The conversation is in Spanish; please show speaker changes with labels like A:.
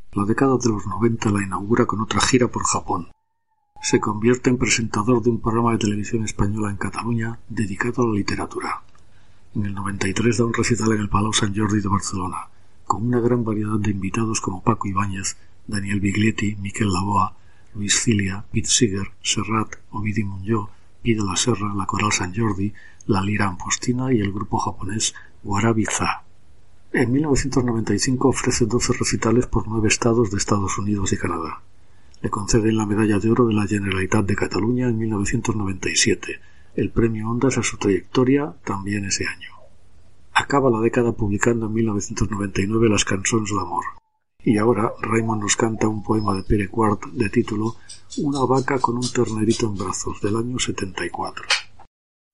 A: La década de los 90 la inaugura con otra gira por Japón. Se convierte en presentador de un programa de televisión española en Cataluña dedicado a la literatura. En el 93 da un recital en el Palau Sant Jordi de Barcelona, con una gran variedad de invitados como Paco Ibáñez, Daniel Biglietti, Miquel Laboa, Luis Cilia, Pete Seeger, Serrat, Ovidi Montllor, Pi de la Serra, la Coral Sant Jordi, la Lira Ampostina y el grupo japonés Warabi-za. En 1995 ofrece 12 recitales por 9 estados de Estados Unidos y Canadá. Le conceden la Medalla de Oro de la Generalitat de Cataluña en 1997, el premio Ondas a su trayectoria también ese año. Acaba la década publicando en 1999 las Cançons d'Amor. Y ahora Raymond nos canta un poema de Pere Quart de título Una vaca con un ternerito en brazos, del año 74.